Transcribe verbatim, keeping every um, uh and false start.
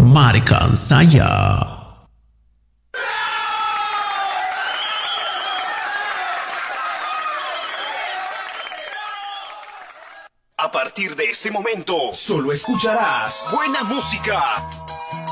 Marikan saya. A partir de este momento, solo escucharás buena música.